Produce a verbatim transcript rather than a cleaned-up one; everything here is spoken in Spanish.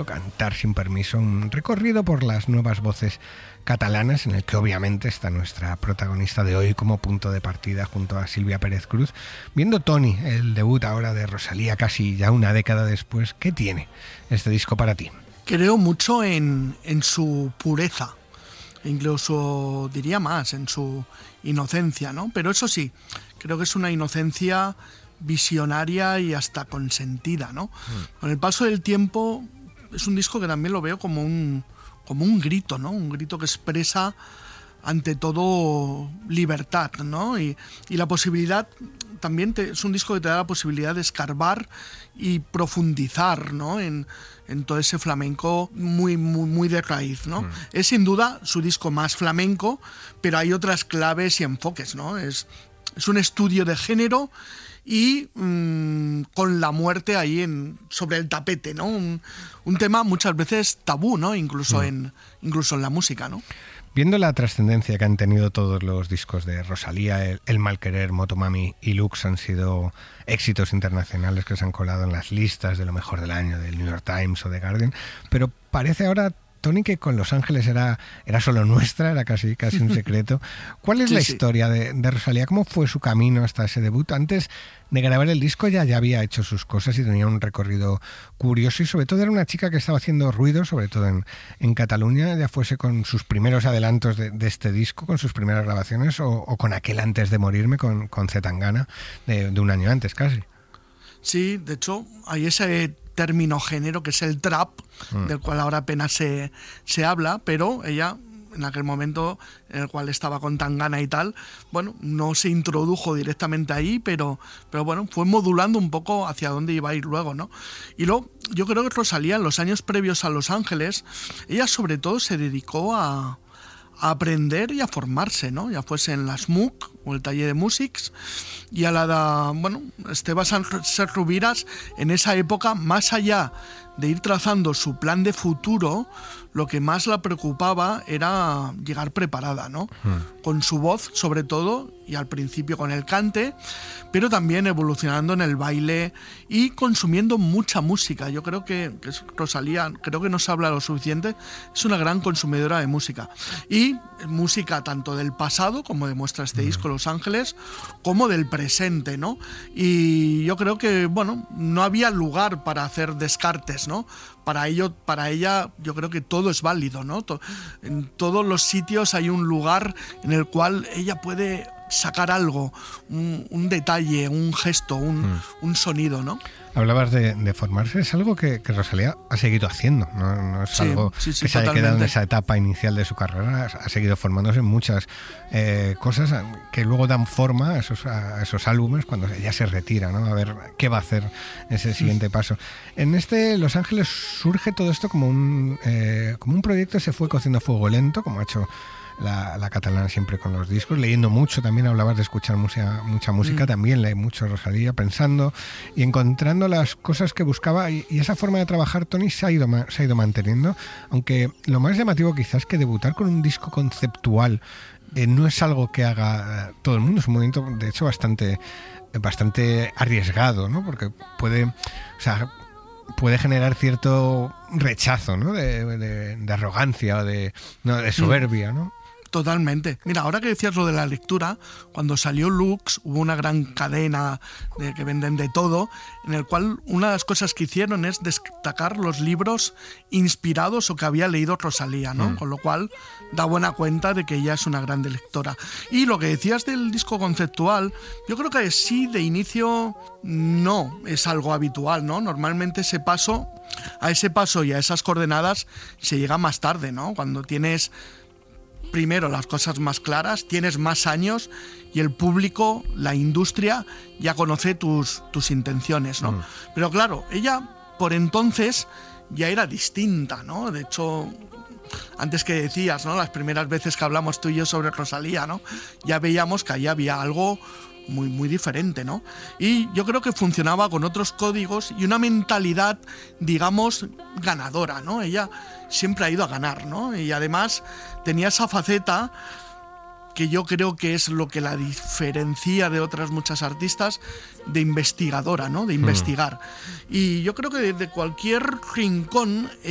titulado Cantar sin permiso, un recorrido por las nuevas voces catalanas en el que obviamente está nuestra protagonista de hoy como punto de partida junto a Silvia Pérez Cruz. Viendo Toni, el debut ahora de Rosalía casi ya una década después, ¿qué tiene este disco para ti? Creo mucho en, en su pureza, incluso diría más, en su inocencia, ¿no? Pero eso sí, creo que es una inocencia visionaria y hasta consentida, ¿no? Mm. Con el paso del tiempo es un disco que también lo veo como un, como un grito, ¿no? Un grito que expresa ante todo libertad, ¿no? Y, y la posibilidad, también te, es un disco que te da la posibilidad de escarbar y profundizar, ¿no? En, en todo ese flamenco muy, muy, muy de raíz, ¿no? Mm. Es sin duda su disco más flamenco, pero hay otras claves y enfoques, ¿no? Es, es un estudio de género y mmm, con la muerte ahí en, sobre el tapete, ¿no? Un, un tema muchas veces tabú, ¿no? Incluso, mm. en, incluso en la música, ¿no? Viendo la trascendencia que han tenido todos los discos de Rosalía, El, el Malquerer, Motomami y Lux han sido éxitos internacionales que se han colado en las listas de lo mejor del año del New York Times o de Guardian, pero parece ahora, Toni, que con Los Ángeles era, era solo nuestra, era casi, casi un secreto. ¿Cuál es sí, la sí. historia de, de Rosalía? ¿Cómo fue su camino hasta ese debut? Antes de grabar el disco ya, ya había hecho sus cosas y tenía un recorrido curioso y sobre todo era una chica que estaba haciendo ruido, sobre todo en, en Cataluña, ya fuese con sus primeros adelantos de, de este disco, con sus primeras grabaciones o, o con aquel Antes de morirme con, con Zetangana de, de un año antes casi. Sí, de hecho hay ese término género que es el trap, mm. del cual ahora apenas se, se habla, pero ella en aquel momento en el cual estaba con Tangana y tal, bueno, no se introdujo directamente ahí, pero, pero bueno, fue modulando un poco hacia dónde iba a ir luego, ¿no? Y luego, yo creo que Rosalía, en los años previos a Los Ángeles, ella sobre todo se dedicó a, a aprender y a formarse, ¿no? Ya fuese en la S M U C o el taller de Musics, y a la de, bueno, Esteve Sánchez Rubiras, en esa época, más allá de ir trazando su plan de futuro, lo que más la preocupaba era llegar preparada, ¿no? Mm. Con su voz, sobre todo, y al principio con el cante, pero también evolucionando en el baile y consumiendo mucha música. Yo creo que, que Rosalía, creo que no se habla lo suficiente, es una gran consumidora de música. Y música tanto del pasado, como demuestra este mm. disco Los Ángeles, como del presente, ¿no? Y yo creo que, bueno, no había lugar para hacer descartes, ¿no? Para ello, para ella, yo creo que todo es válido, ¿no? En todos los sitios hay un lugar en el cual ella puede sacar algo, un, un detalle, un gesto, un, mm. un sonido, ¿no? Hablabas de, de formarse, es algo que, que Rosalía ha seguido haciendo, no, no es sí, algo sí, sí, que se totalmente. haya quedado en esa etapa inicial de su carrera, ha seguido formándose en muchas eh, cosas que luego dan forma a esos, a esos álbumes cuando ella se retira, ¿no? A ver qué va a hacer ese siguiente paso. En este Los Ángeles surge todo esto como un, eh, como un proyecto, se fue cociendo a fuego lento, como ha hecho La, la catalana siempre con los discos, leyendo mucho, también hablabas de escuchar mucha, mucha música, mm. también leí mucho Rosalía, pensando y encontrando las cosas que buscaba y, y esa forma de trabajar, Toni, se ha, ido, se ha ido manteniendo, aunque lo más llamativo quizás que debutar con un disco conceptual eh, no es algo que haga todo el mundo, es un movimiento de hecho bastante, bastante arriesgado, ¿no? Porque puede, o sea, puede generar cierto rechazo, ¿no? De, de, de arrogancia o de, no, de soberbia, ¿no? Totalmente. Mira, ahora que decías lo de la lectura, cuando salió Lux hubo una gran cadena de que venden de todo, en el cual una de las cosas que hicieron es destacar los libros inspirados o que había leído Rosalía, ¿no? Mm. Con lo cual da buena cuenta de que ella es una gran lectora. Y lo que decías del disco conceptual, yo creo que sí, de inicio no es algo habitual, ¿no? Normalmente ese paso, a ese paso y a esas coordenadas se llega más tarde, ¿no? Cuando tienes primero las cosas más claras, tienes más años y el público, la industria, ya conoce tus, tus intenciones, ¿no? Mm. Pero claro, ella por entonces ya era distinta, ¿no? De hecho, antes que decías, ¿no? Las primeras veces que hablamos tú y yo sobre Rosalía, ¿no? Ya veíamos que ahí había algo muy, muy diferente, ¿no? Y yo creo que funcionaba con otros códigos y una mentalidad, digamos, ganadora, ¿no? Ella siempre ha ido a ganar, ¿no? Y además tenía esa faceta que yo creo que es lo que la diferencia de otras muchas artistas, de investigadora, ¿no? De investigar. Mm. Y yo creo que desde cualquier rincón